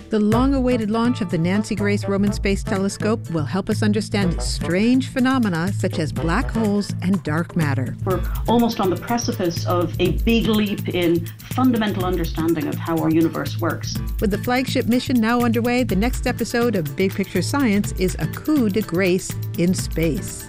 The long-awaited launch of the Nancy Grace Roman Space Telescope will help us understand strange phenomena such as black holes and dark matter. We're almost on the precipice of a big leap in fundamental understanding of how our universe works. With the flagship mission now underway, the next episode of Big Picture Science is a coup de grace in space.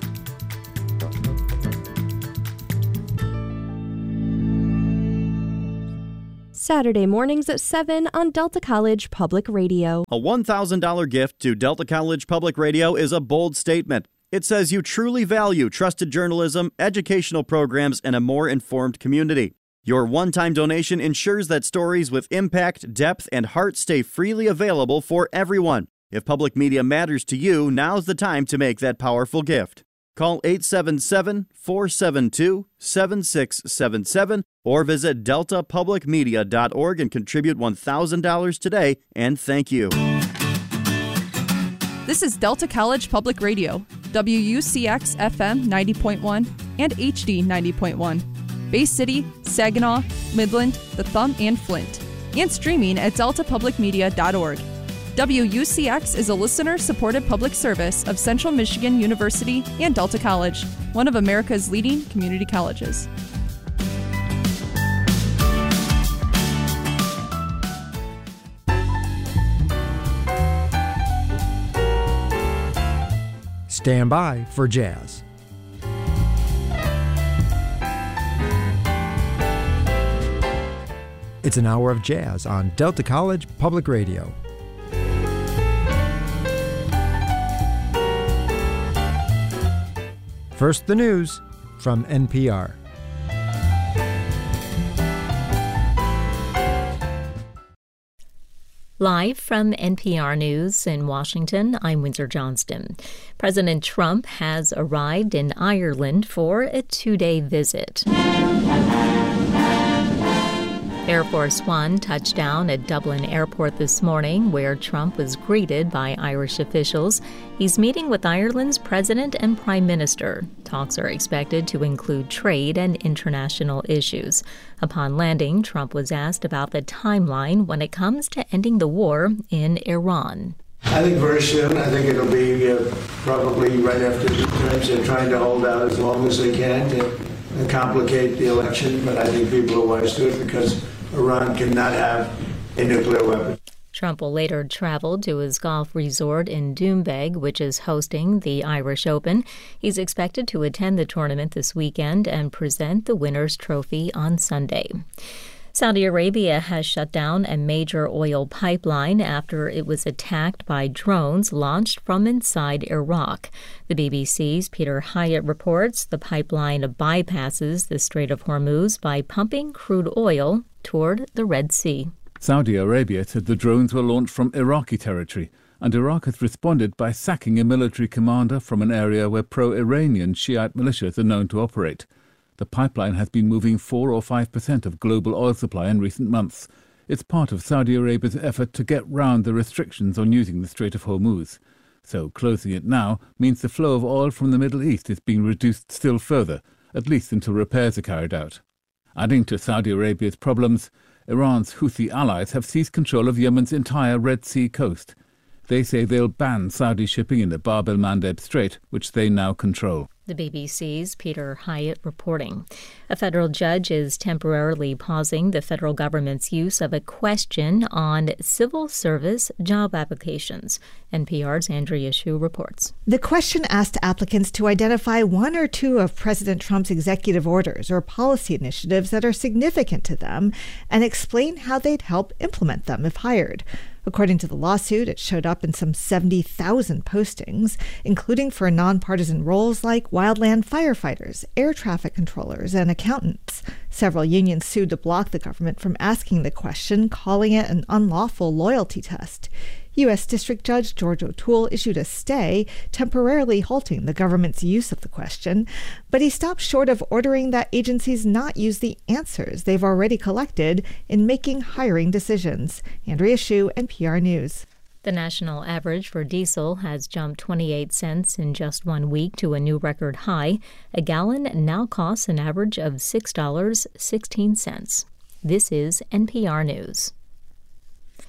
Saturday mornings at 7 on Delta College Public Radio. A $1,000 gift to Delta College Public Radio is a bold statement. It says you truly value trusted journalism, educational programs, and a more informed community. Your one-time donation ensures that stories with impact, depth, and heart stay freely available for everyone. If public media matters to you, now's the time to make that powerful gift. Call 877-472-7677 or visit deltapublicmedia.org and contribute $1,000 today, and thank you. This is Delta College Public Radio, WUCX FM 90.1 and HD 90.1. Bay City, Saginaw, Midland, The Thumb, and Flint. And streaming at deltapublicmedia.org. WUCX is a listener-supported public service of Central Michigan University and Delta College, one of America's leading community colleges. Stand by for jazz. It's an hour of jazz on Delta College Public Radio. First, the news from NPR. Live from NPR News in Washington, I'm Windsor Johnston. President Trump has arrived in Ireland for a two-day visit. Air Force One touched down at Dublin Airport this morning, where Trump was greeted by Irish officials. He's meeting with Ireland's president and prime minister. Talks are expected to include trade and international issues. Upon landing, Trump was asked about the timeline when it comes to ending the war in Iran. I think very soon. I think it'll be probably right after the midterms. They're trying to hold out as long as they can to complicate the election, but I think people are wise to it because Iran cannot have a nuclear weapon. Trump will later travel to his golf resort in Doonbeg, which is hosting the Irish Open. He's expected to attend the tournament this weekend and present the winner's trophy on Sunday. Saudi Arabia has shut down a major oil pipeline after it was attacked by drones launched from inside Iraq. The BBC's Peter Hyatt reports the pipeline bypasses the Strait of Hormuz by pumping crude oil toward the Red Sea. Saudi Arabia said the drones were launched from Iraqi territory, and Iraq has responded by sacking a military commander from an area where pro-Iranian Shiite militias are known to operate. The pipeline has been moving 4 or 5% of global oil supply in recent months. It's part of Saudi Arabia's effort to get round the restrictions on using the Strait of Hormuz. So closing it now means the flow of oil from the Middle East is being reduced still further, at least until repairs are carried out. Adding to Saudi Arabia's problems, Iran's Houthi allies have seized control of Yemen's entire Red Sea coast. They say they'll ban Saudi shipping in the Bab el-Mandeb Strait, which they now control. The BBC's Peter Hyatt reporting. A federal judge is temporarily pausing the federal government's use of a question on civil service job applications. NPR's Andrea Hsu reports. The question asked applicants to identify one or two of President Trump's executive orders or policy initiatives that are significant to them and explain how they'd help implement them if hired. According to the lawsuit, it showed up in some 70,000 postings, including for nonpartisan roles like wildland firefighters, air traffic controllers, and accountants. Several unions sued to block the government from asking the question, calling it an unlawful loyalty test. U.S. District Judge George O'Toole issued a stay, temporarily halting the government's use of the question, but he stopped short of ordering that agencies not use the answers they've already collected in making hiring decisions. Andrea Hsu, NPR News. The national average for diesel has jumped 28 cents in just 1 week to a new record high. A gallon now costs an average of $6.16. This is NPR News.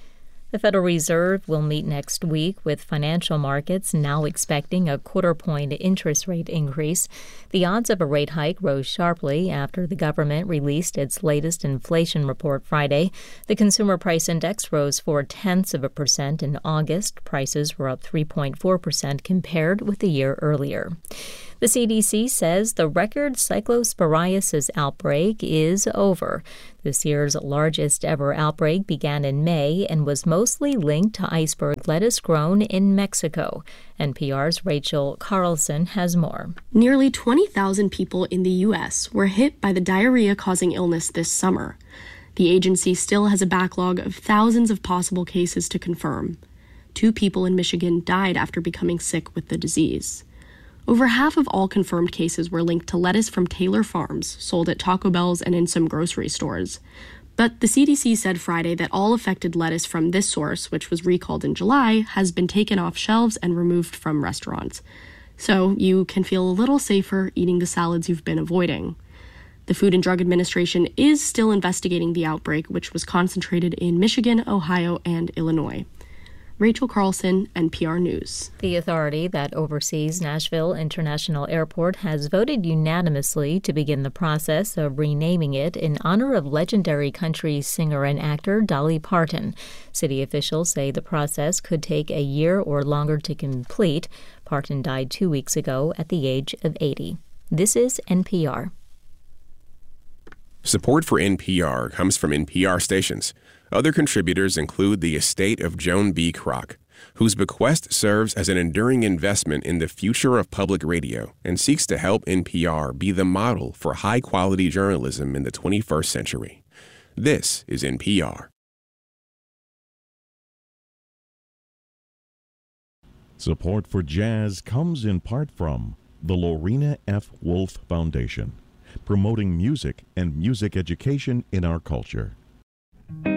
The Federal Reserve will meet next week, with financial markets now expecting a quarter-point interest rate increase. The odds of a rate hike rose sharply after the government released its latest inflation report Friday. The Consumer Price Index rose 0.4% in August. Prices were up 3.4% compared with the year earlier. The CDC says the record cyclosporiasis outbreak is over. This year's largest ever outbreak began in May and was mostly linked to iceberg lettuce grown in Mexico. NPR's Rachel Carlson has more. Nearly 20,000 people in the U.S. were hit by the diarrhea-causing illness this summer. The agency still has a backlog of thousands of possible cases to confirm. 2 people in Michigan died after becoming sick with the disease. Over half of all confirmed cases were linked to lettuce from Taylor Farms, sold at Taco Bell's and in some grocery stores. But the CDC said Friday that all affected lettuce from this source, which was recalled in July, has been taken off shelves and removed from restaurants. So you can feel a little safer eating the salads you've been avoiding. The Food and Drug Administration is still investigating the outbreak, which was concentrated in Michigan, Ohio, and Illinois. Rachel Carlson, NPR News. The authority that oversees Nashville International Airport has voted unanimously to begin the process of renaming it in honor of legendary country singer and actor Dolly Parton. City officials say the process could take a year or longer to complete. Parton died 2 weeks ago at the age of 80. This is NPR. Support for NPR comes from NPR stations. Other contributors include the estate of Joan B. Kroc, whose bequest serves as an enduring investment in the future of public radio and seeks to help NPR be the model for high-quality journalism in the 21st century. This is NPR. Support for jazz comes in part from the Lorena F. Wolf Foundation, promoting music and music education in our culture.